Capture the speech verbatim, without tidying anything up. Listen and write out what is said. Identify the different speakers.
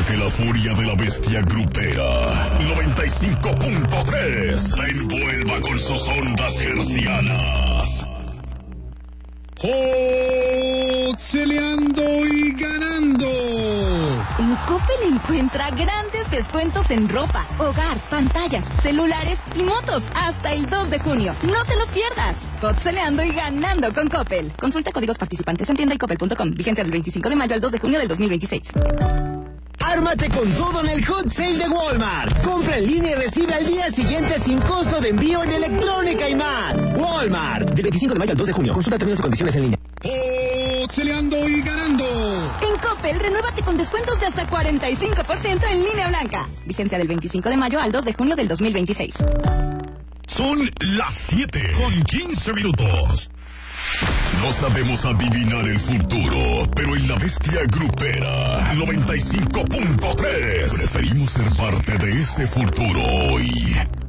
Speaker 1: que la furia de la bestia grupera noventa y cinco punto tres la envuelva con sus ondas hercianas.
Speaker 2: ¡Jotzeleando y ganando!
Speaker 3: En Coppel encuentra grandes descuentos en ropa, hogar, pantallas, celulares y motos hasta el dos de junio. ¡No te lo pierdas! Jotzeleando y ganando con Coppel. Consulta códigos participantes en tienda y coppel punto com. Vigencia del veinticinco de mayo al dos de junio del dos mil veintiséis.
Speaker 4: ¡Ármate con todo en el Hot Sale de Walmart! Compra en línea y recibe al día siguiente sin costo de envío en electrónica y más. Walmart, del veinticinco de mayo al dos de junio. Consulta términos y condiciones en línea.
Speaker 2: ¡Jotzeleando y ganando!
Speaker 3: En Coppel, renuévate con descuentos de hasta cuarenta y cinco por ciento en línea blanca. Vigencia del veinticinco de mayo al dos de junio del dos mil veintiséis.
Speaker 1: Son las siete con quince minutos. No sabemos adivinar el futuro, pero en la bestia grupera noventa y cinco punto tres preferimos ser parte de ese futuro hoy.